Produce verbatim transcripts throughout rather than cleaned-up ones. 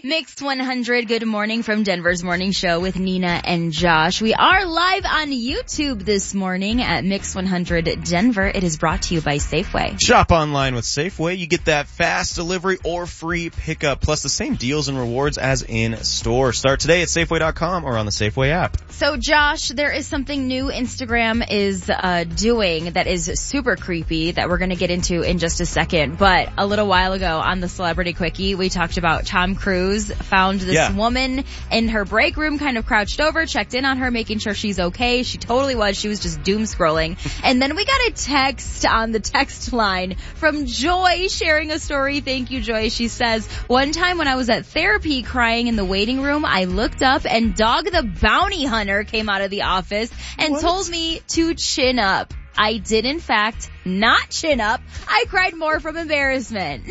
Mix one hundred, good morning from Denver's Morning Show with Nina and Josh. We are live on YouTube this morning at Mix one hundred Denver. It is brought to you by Safeway. Shop online with Safeway. You get that fast delivery or free pickup, plus the same deals and rewards as in store. Start today at Safeway dot com or on the Safeway app. So, Josh, there is something new Instagram is uh doing that is super creepy that we're going to get into in just a second. But a little while ago on the Celebrity Quickie, we talked about Tom Cruise found this yeah. woman in her break room, kind of crouched over, checked in on her, making sure she's okay. She totally was. She was just doom scrolling. And then we got a text on the text line from Joy sharing a story. Thank you, Joy. She says, one time when I was at therapy crying in the waiting room, I looked up and Dog the Bounty Hunter came out of the office and what? told me to chin up. I did, in fact, not chin up. I cried more from embarrassment.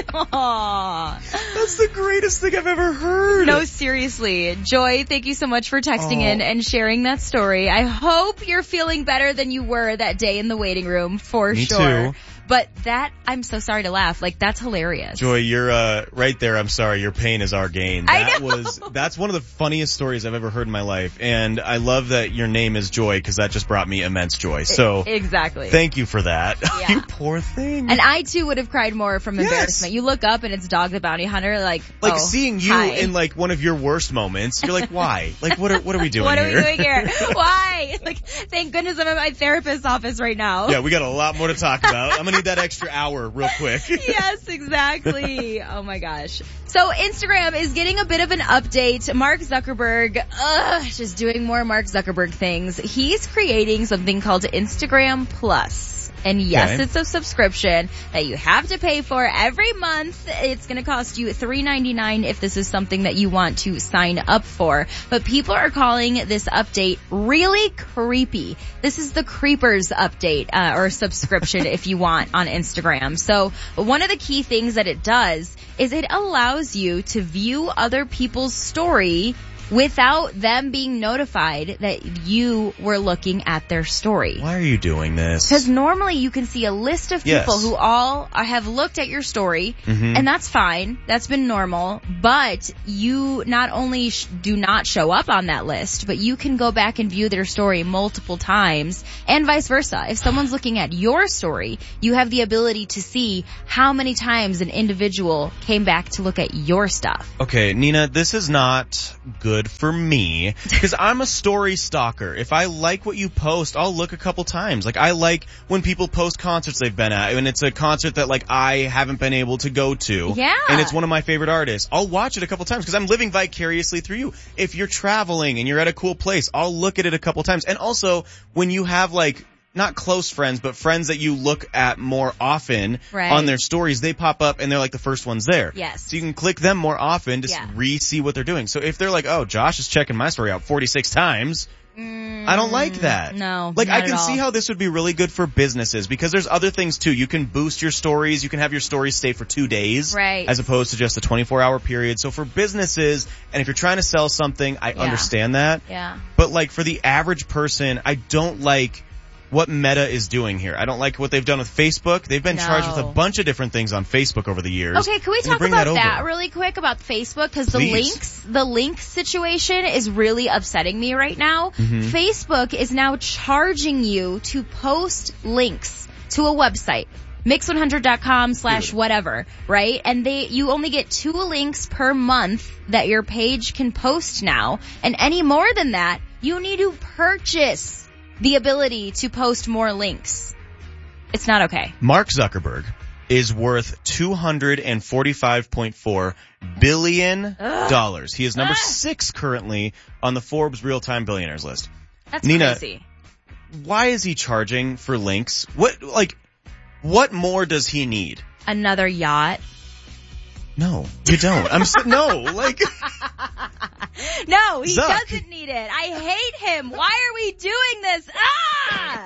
Aww. That's the greatest thing I've ever heard. No, seriously. Joy, thank you so much for texting oh. in and sharing that story. I hope you're feeling better than you were that day in the waiting room, for Me sure. too. But that, I'm so sorry to laugh. Like, that's hilarious. Joy, you're, uh, right there. I'm sorry. Your pain is our gain. I That know. was, that's one of the funniest stories I've ever heard in my life. And I love that your name is Joy because that just brought me immense joy. So. Exactly. Thank you for that. Yeah. You poor thing. And I too would have cried more from Yes. embarrassment. You look up and it's Dog the Bounty Hunter, like, Like oh, seeing you hi. in like one of your worst moments, you're like, why? Like, what are, what are we doing What are here? we doing here? Why? Like, thank goodness I'm at my therapist's office right now. Yeah, we got a lot more to talk about. I'm gonna need that extra hour real quick. Yes, exactly. Oh my gosh. So Instagram is getting a bit of an update. Mark Zuckerberg, ugh, just doing more Mark Zuckerberg things. He's creating something called Instagram Plus. And yes, Okay. it's a subscription that you have to pay for every month. It's going to cost you three ninety-nine if this is something that you want to sign up for. But people are calling this update really creepy. This is the Creepers update, uh, or subscription if you want on Instagram. So one of the key things that it does is it allows you to view other people's story without them being notified that you were looking at their story. Why are you doing this? Because normally you can see a list of people Yes. who all are, have looked at your story, Mhm. and that's fine. That's been normal. But you not only sh- do not show up on that list, but you can go back and view their story multiple times, and vice versa. If someone's looking at your story, you have the ability to see how many times an individual came back to look at your stuff. Okay, Nina, this is not good for me because I'm a story stalker. If I like what you post, I'll look a couple times. Like I like when people post concerts they've been at, and it's a concert that like I haven't been able to go to. Yeah. And it's one of my favorite artists. I'll watch it a couple times because I'm living vicariously through you. If you're traveling and you're at a cool place, I'll look at it a couple times. And also when you have like not close friends, but friends that you look at more often Right. on their stories, they pop up and they're like the first ones there. Yes. So you can click them more often to Yeah. re-see what they're doing. So if they're like, oh, Josh is checking my story out forty-six times, Mm, I don't like that. No. Like not I at can see all. how this would be really good for businesses because there's other things too. You can boost your stories. You can have your stories stay for two days. Right. As opposed to just a twenty-four hour period. So for businesses, and if you're trying to sell something, I Yeah. understand that. Yeah. But like for the average person, I don't like what Meta is doing here. I don't like what they've done with Facebook. They've been No. charged with a bunch of different things on Facebook over the years. Okay, can we and they talk bring about that, that, over. really quick about Facebook? Because the Please. links, the link situation is really upsetting me right now. Mm-hmm. Facebook is now charging you to post links to a website. mix one hundred dot com slash Dude. whatever, right? And they, you only get two links per month that your page can post now. And any more than that, you need to purchase the ability to post more links. It's not okay. Mark Zuckerberg is worth two hundred forty-five point four billion dollars. He is number Ugh. six currently on the Forbes real-time billionaires list. That's Nina, crazy. Why is he charging for links? What, like, what more does he need? Another yacht. No, you don't. I'm so, no, like. No, he Zuck. doesn't need it. I hate him. Why are we doing this? Ah!